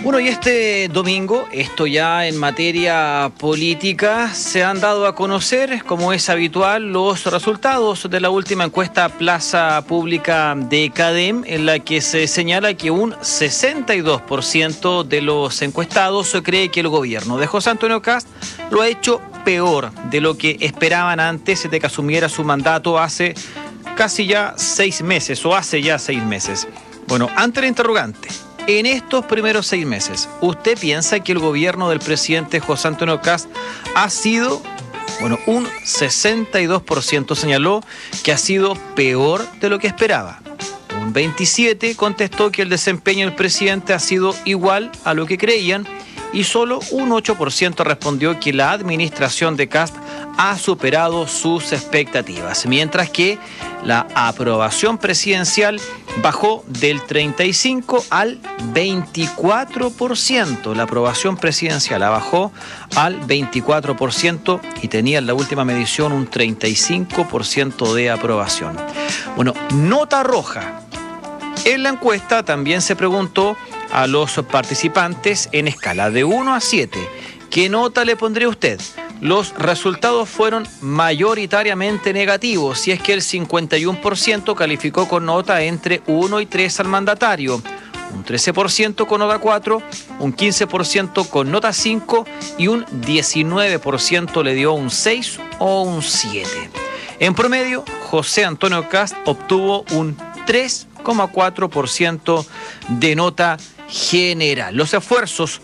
Bueno, y este domingo, esto ya en materia política, se han dado a conocer, como es habitual, los resultados de la última encuesta Plaza Pública de CADEM, en la que se señala que un 62% de los encuestados cree que el gobierno de José Antonio Kast lo ha hecho peor de lo que esperaban antes de que asumiera su mandato hace casi ya 6 meses, o hace ya 6 meses. Bueno, ante la interrogante, en estos primeros 6 meses, ¿usted piensa que el gobierno del presidente José Antonio Kast ha sido, un 62% señaló que ha sido peor de lo que esperaba? Un 27% contestó que el desempeño del presidente ha sido igual a lo que creían y solo un 8% respondió que la administración de Kast ha superado sus expectativas, mientras que la aprobación presidencial bajó del 35% al 24%. La aprobación presidencial bajó al 24% y tenía en la última medición un 35% de aprobación. Nota roja. En la encuesta también se preguntó a los participantes en escala de 1 a 7. ¿Qué nota le pondría usted? Los resultados fueron mayoritariamente negativos, si es que el 51% calificó con nota entre 1 y 3 al mandatario, un 13% con nota 4, un 15% con nota 5 y un 19% le dio un 6 o un 7. En promedio, José Antonio Kast obtuvo un 3,4% de nota general. Los esfuerzos